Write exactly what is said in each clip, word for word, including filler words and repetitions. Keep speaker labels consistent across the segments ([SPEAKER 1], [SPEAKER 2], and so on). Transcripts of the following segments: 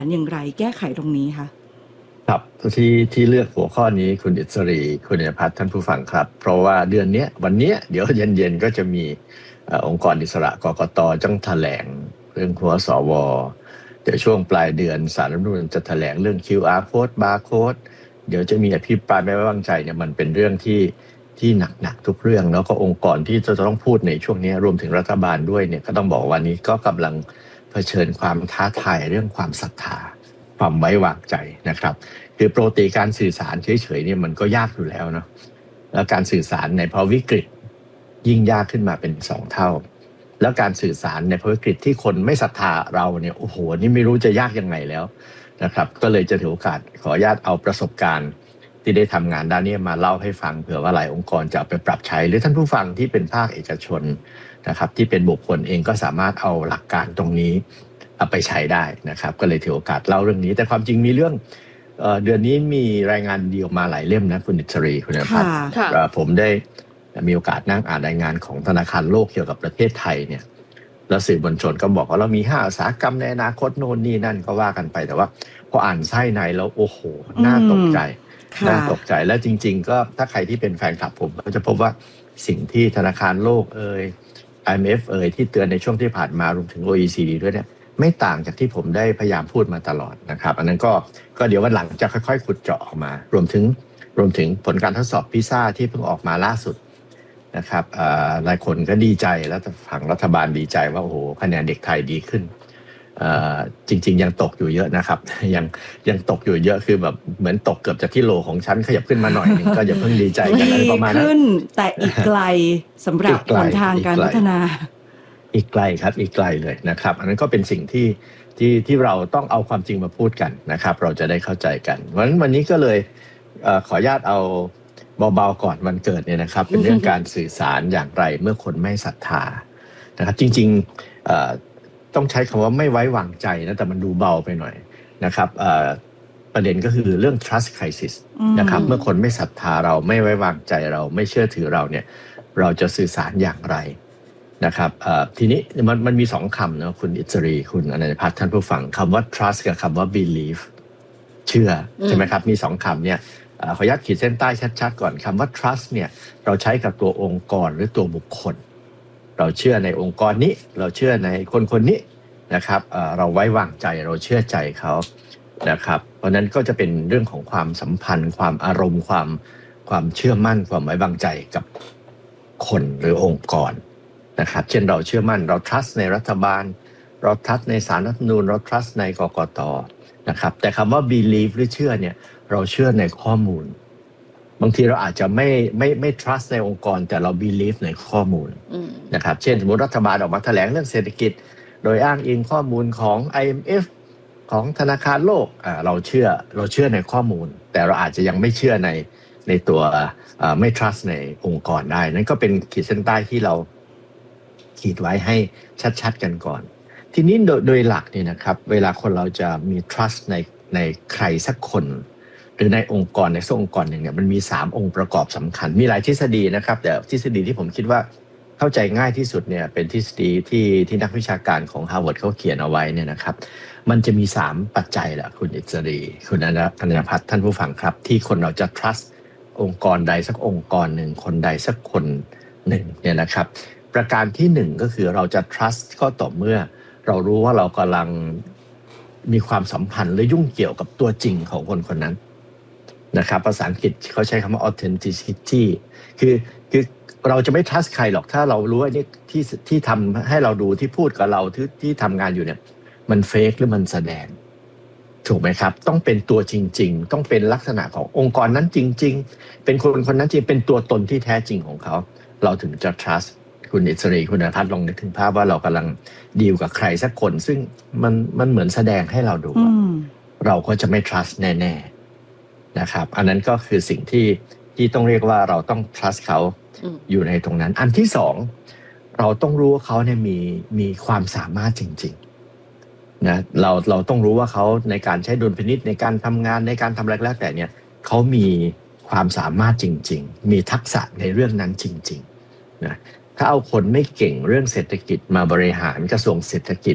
[SPEAKER 1] อย่างไรแก้ไขตรงนี้คะ
[SPEAKER 2] ครับที่ที่เลือกหัวข้อนี้คุณอิสรีคุณเนยพัฒน์ท่านผู้ฟังครับเพราะว่าเดือนนี้วันนี้เดี๋ยวเย็นๆก็จะมีองค์กรอิสระกกต.จ้องแถลงเรื่องหัวสวเดี๋ยวช่วงปลายเดือนศาลรัฐธรรมนูญจะแถลงเรื่อง คิว อาร์ code barcode เดี๋ยวจะมีอภิปรายไม่ไว้วางใจเนี่ยมันเป็นเรื่องที่ที่หนักๆทุกเรื่องแล้วก็องค์กรที่จะต้องพูดในช่วงนี้รวมถึงรัฐบาลด้วยเนี่ยก็ต้องบอกวันนี้ก็กำลังเผชิญความท้าทายเรื่องความศรัทธาความไว้วางใจนะครับคือปกติการสื่อสารเฉยๆเนี่ยมันก็ยากอยู่แล้วเนาะแล้วการสื่อสารในภาวะวิกฤตยิ่งยากขึ้นมาเป็นสองเท่าแล้วการสื่อสารในภาวะวิกฤตที่คนไม่ศรัทธาเราเนี่ยโอ้โหนี่ไม่รู้จะยากยังไงแล้วนะครับก็เลยจะถือโอกาสขออนุญาตเอาประสบการณ์ที่ได้ทำงานด้านนี้มาเล่าให้ฟังเผื่อว่าหลายองค์กรจะเอาไปปรับใช้หรือท่านผู้ฟังที่เป็นภาคเอกชนนะครับที่เป็นบุคคลเองก็สามารถเอาหลักการตรงนี้เอาไปใช้ได้นะครับก็เลยถือโอกาสเล่าเรื่องนี้แต่ความจริงมีเรื่องเอ่อเดือนนี้มีรายงานดีออกมาหลายเล่มนะคุณอิสรีคุณนภัสผมได้มีโอกาสนั่งอ่านรายงานของธนาคารโลกเกี่ยวกับประเทศไทยเนี่ยแล้วสื่อมวลชนก็บอกว่าเรามีห้าอุตสาหกรรมในอนาคตโน่นนี่นั่นก็ว่ากันไปแต่ว่าพออ่านไส้ในแล้วโอ้โหน่าตกใจน่าตกใจและจริงๆก็ถ้าใครที่เป็นแฟนคลับผมก็จะพบว่าสิ่งที่ธนาคารโลกเอ่ย ไอ เอ็ม เอฟ เอ่ยที่เตือนในช่วงที่ผ่านมารวมถึง โอ อี ซี ดี ด้วยเนี่ยไม่ต่างจากที่ผมได้พยายามพูดมาตลอดนะครับอันนั้นก็ก็เดี๋ยววันหลังจะค่อยๆขุดเจาะออกมารวมถึงรวมถึงผลการทดสอบพิซ่าที่เพิ่งออกมาล่าสุดนะครับหลายคนก็ดีใจแล้วฝั่งรัฐบาลดีใจว่าโอ้โหคะแนนเด็กไทยดีขึ้นจริงๆยังตกอยู่เยอะนะครับยังยังตกอยู่เยอะคือแบบเหมือนตกเกือบจะที่โลของฉันขยับขึ้นมาหน่อยนึงก็อย่าเพิ่งดีใจกันอะไรประมาณนั้น
[SPEAKER 1] ขึ้นแต่อีกไกลสำหรับหนทางการพัฒนา
[SPEAKER 2] อีกไกลครับอีกไกลเลยนะครับอันนั้นก็เป็นสิ่งที่ที่ที่เราต้องเอาความจริงมาพูดกันนะครับเราจะได้เข้าใจกันเพราะฉะนั้นวันนี้ก็เลยเอ่อขออนุญาตเอาเบาๆก่อนวันเกิดเนี่ยนะครับเป็นเรื่องการสื่อสารอย่างไรเมื่อคนไม่ศรัทธานะครับจริงๆเอ่อต้องใช้คำว่าไม่ไว้วางใจนะแต่มันดูเบาไปหน่อยนะครับเอ่อประเด็นก็คือเรื่อง trust crisis นะครับเมื่อคนไม่ศรัทธาเราไม่ไว้วางใจเราไม่เชื่อถือเราเนี่ยเราจะสื่อสารอย่างไรนะครับทีนี้มันมันมีสองคำนะคุณอิสรีคุณอนันตพัฒน์ท่านผู้ฟังคำว่า trust กับคำว่า belief เชื่อใช่ไหมครับมีสองคำเนี่ยขออนุญาตขีดเส้นใต้ชัดๆก่อนคำว่า trust เนี่ยเราใช้กับตัวองค์กรหรือตัวบุคคลเราเชื่อในองค์กรนี้เราเชื่อในคนคนนี้นะครับเราไว้วางใจเราเชื่อใจเขานะครับเพราะนั้นก็จะเป็นเรื่องของความสัมพันธ์ความอารมณ์ความความเชื่อมั่นความไว้วางใจกับคนหรือองค์กรนะครับเช่นเราเชื่อมั่นเรา trust ในรัฐบาลเรา trust ในศาลรัฐธรรมนูญเรา trust ในกกต.นะครับแต่คำว่า believe หรือเชื่อเนี่ยเราเชื่อในข้อมูลบางทีเราอาจจะไม่ไม่ไม่ trust ในองค์กรแต่เรา believe ในข้อมูลนะครับเช่นสมมติรัฐบาลออกมาแถลงเรื่องเศรษฐกิจโดยอ้างอิงข้อมูลของ ไอ เอ็ม เอฟ ของธนาคารโลกอ่าเราเชื่อเราเชื่อในข้อมูลแต่เราอาจจะยังไม่เชื่อในในตัวไม่ trust ในองค์กรได้นั่นก็เป็นขีดเส้นใต้ที่เราขีดไว้ให้ชัดๆกันก่อนทีนี้โดยโดยหลักเนี่ยนะครับเวลาคนเราจะมี trust ในในใครสักคนหรือในองค์กรในสักองค์กรหนึ่งเนี่ยมันมีสามองค์ประกอบสำคัญมีหลายทฤษฎีนะครับแต่ทฤษฎีที่ผมคิดว่าเข้าใจง่ายที่สุดเนี่ยเป็นทฤษฎีที่ที่นักวิชาการของ Harvard เขาเขียนเอาไว้เนี่ยนะครับมันจะมีสามปัจจัยแหละคุณอิสรีคุณอนันตพัฒน์ท่านผู้ฟังครับที่คนเราจะ trust องค์กรใดสักองค์กรหนึ่งคนใดสักคนหนึ่งเนี่ยนะครับประการที่หนึ่งก็คือเราจะ trust ก็ต่อเมื่อเรารู้ว่าเรากำลังมีความสัมพันธ์หรือยุ่งเกี่ยวกับตัวจริงของคนคนนั้นนะครับภาษาอังกฤษเขาใช้คำว่า authenticity คือคือเราจะไม่ trust ใครหรอกถ้าเรารู้ว่านี่ที่ที่ทำให้เราดูที่พูดกับเราที่ที่ทำงานอยู่เนี่ยมันเฟกหรือมันแสดงถูกไหมครับต้องเป็นตัวจริงๆต้องเป็นลักษณะขององค์กรนั้นจริงๆเป็นคนคนนั้นจริงเป็นตัวตนที่แท้จริงของเขาเราถึงจะ trust คุณอิสรีคุณอภัทรลองนึกถึงภาพว่าเรากำลังดีลกับใครสักคนซึ่งมันมันเหมือนแสดงให้เราดูเราก็จะไม่ trust แน่ๆนะครับอันนั้นก็คือสิ่งที่ที่ต้องเรียกว่าเราต้อง trust เขาอยู่ในตรงนั้นอันที่สองเราต้องรู้ว่าเขาเนี่ยมีมีความสามารถจริงๆนะเราเราต้องรู้ว่าเขาในการใช้ดุลพินิจในการทำงานในการทำอะไรก็แล้วแต่เนี่ยเขามีความสามารถจริงๆมีทักษะในเรื่องนั้นจริงๆนะถ้าเอาคนไม่เก่งเรื่องเศรษฐกิจมาบริหารกระทรวงเศรษฐกิจ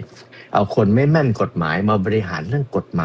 [SPEAKER 2] เอาคนไม่แม่นกฎหมายมาบริหารเรื่องกฎหมาย